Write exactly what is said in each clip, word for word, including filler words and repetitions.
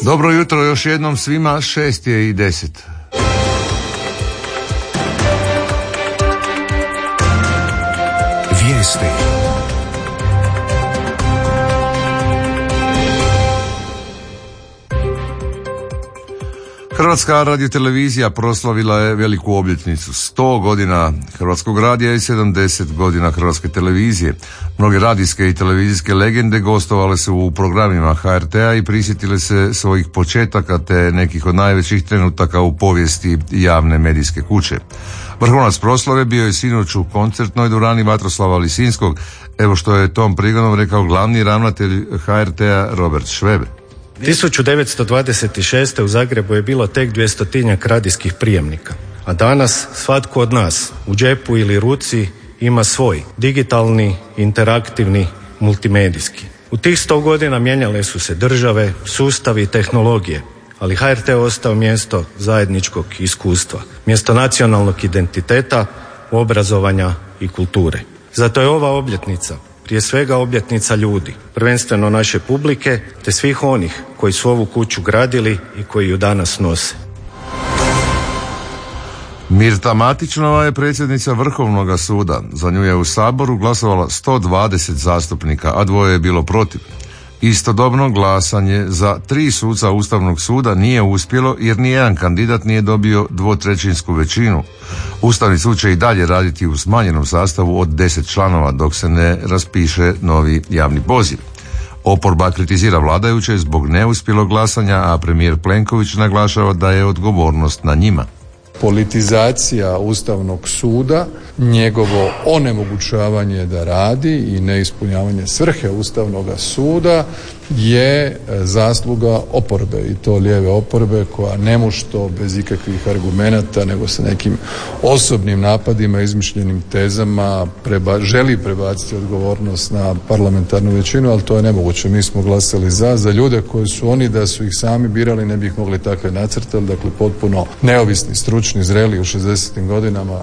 Dobro jutro još jednom svima, šest je i deset. Vijesti. Hrvatska radiotelevizija proslavila je veliku obljetnicu, sto godina Hrvatskog radija i sedamdeset godina Hrvatske televizije. Mnoge radijske i televizijske legende gostovale su u programima H R T-a i prisjetile se svojih početaka te nekih od najvećih trenutaka u povijesti javne medijske kuće. Vrhunac proslave bio je sinoć u koncertnoj dvorani Vatroslava Lisinskog, evo što je tom prigodom rekao glavni ravnatelj H R T-a Robert Švebe. tisuću devetsto dvadeset šeste. u Zagrebu je bilo tek dvjestotinjak radijskih prijemnika, a danas svatko od nas u džepu ili ruci ima svoj digitalni, interaktivni, multimedijski. U tih sto godina mijenjale su se države, sustavi i tehnologije, ali H R T ostao mjesto zajedničkog iskustva, mjesto nacionalnog identiteta, obrazovanja i kulture. Zato je ova obljetnica prije svega obljetnica ljudi, prvenstveno naše publike, te svih onih koji su ovu kuću gradili i koji ju danas nose. Mirta Matićnova je predsjednica Vrhovnog suda. Za nju je u Saboru glasovala sto dvadeset zastupnika, a dvoje je bilo protiv. Istodobno glasanje za tri suca Ustavnog suda nije uspjelo jer nijedan kandidat nije dobio dvotrećinsku većinu. Ustavni sud će i dalje raditi u smanjenom sastavu od deset članova dok se ne raspiše novi javni poziv. Oporba kritizira vladajuće zbog neuspjelog glasanja, a premijer Plenković naglašava da je odgovornost na njima. Politizacija Ustavnog suda, njegovo onemogućavanje da radi i neispunjavanje svrhe Ustavnog suda je zasluga oporbe, i to lijeve oporbe koja nemušto bez ikakvih argumenata nego sa nekim osobnim napadima, izmišljenim tezama preba, želi prebaciti odgovornost na parlamentarnu većinu, ali to je nemoguće. Mi smo glasali za, za ljude koji su oni da su ih sami birali ne bi ih mogli takve nacrtali, dakle potpuno neovisni, stručni, zreli u šezdesetim godinama.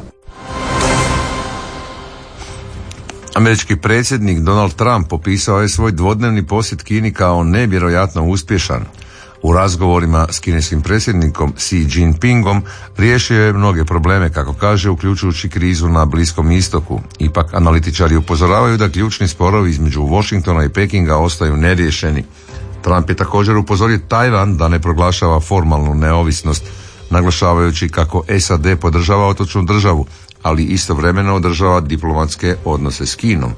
Američki predsjednik Donald Trump opisao je svoj dvodnevni posjet Kini kao nevjerojatno uspješan. U razgovorima s kineskim predsjednikom Xi Jinpingom riješio je mnoge probleme, kako kaže, uključujući krizu na Bliskom istoku. Ipak analitičari upozoravaju da ključni sporovi između Washingtona i Pekinga ostaju neriješeni. Trump je također upozorio Tajvan da ne proglašava formalnu neovisnost, naglašavajući kako S A D podržava otočnu državu, ali istovremeno održava diplomatske odnose s Kinom.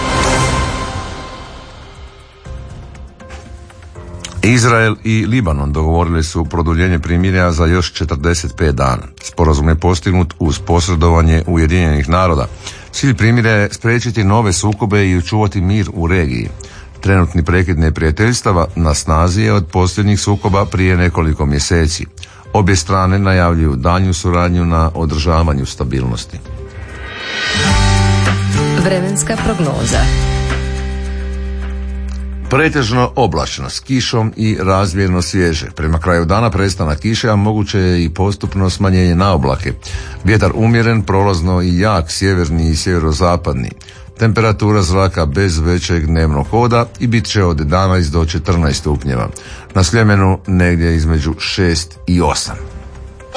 Izrael i Libanon dogovorili su produljenje primirja za još četrdeset pet dana. Sporazum je postignut uz posredovanje Ujedinjenih naroda. Cilj primirja je spriječiti nove sukobe i očuvati mir u regiji. Trenutni prekid neprijateljstava na snazi je od posljednjih sukoba prije nekoliko mjeseci. Obje strane najavljuju daljnju suradnju na održavanju stabilnosti. Vremenska prognoza. Pretežno oblačno, s kišom i razmjerno svježe. Prema kraju dana prestanak kiše, a moguće je i postupno smanjenje na oblake. Vjetar umjeren, prolazno i jak, sjeverni i sjeverozapadni. Temperatura zraka bez većeg dnevnog hoda i bit će od jedanaest do četrnaest stupnjeva. Na Sljemenu negdje između šest i osam.